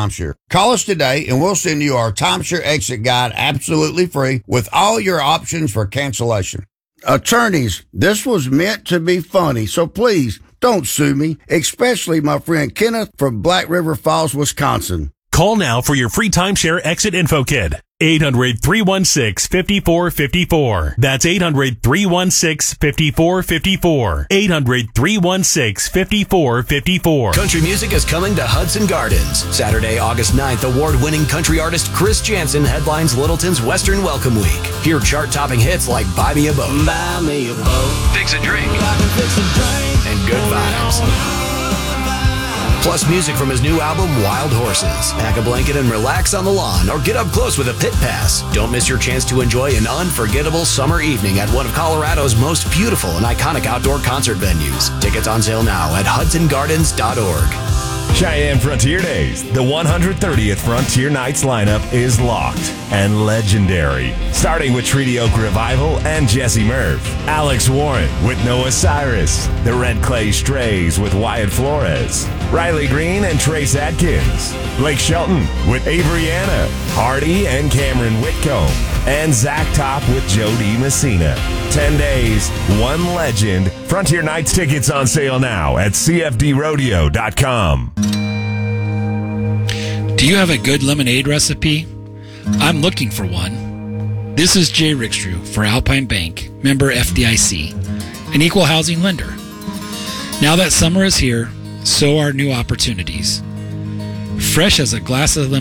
Timeshare. Call us today and we'll send you our timeshare exit guide absolutely free with all your options for cancellation. Attorneys, this was meant to be funny, so please don't sue me, especially my friend Kenneth from Black River Falls, Wisconsin. Call now for your free timeshare exit info kit. 800-316-5454. That's 800-316-5454. 800-316-5454. Country music is coming to Hudson Gardens. Saturday, August 9th, award-winning country artist Chris Jansen headlines Littleton's Western Welcome Week. Hear chart-topping hits like Buy Me a Boat, Buy me a boat, Fix a Drink, I can fix a drink, and Good Vibes. Plus music from his new album, Wild Horses. Pack a blanket and relax on the lawn or get up close with a pit pass. Don't miss your chance to enjoy an unforgettable summer evening at one of Colorado's most beautiful and iconic outdoor concert venues. Tickets on sale now at hudsongardens.org. Cheyenne Frontier Days. The 130th Frontier Nights lineup is locked and legendary. Starting with Treaty Oak Revival and Jesse Murph. Alex Warren with Noah Cyrus. The Red Clay Strays with Wyatt Flores. Riley Green and Trace Adkins. Blake Shelton with Avery Anna. Hardy and Cameron Whitcomb. And Zach Top with Jody Messina. 10 days, one legend. Frontier Nights tickets on sale now at cfdrodeo.com. Do you have a good lemonade recipe? I'm looking for one. This is Jay Rickstrew for Alpine Bank, member FDIC, an equal housing lender. Now that summer is here, so are new opportunities. Fresh as a glass of lemonade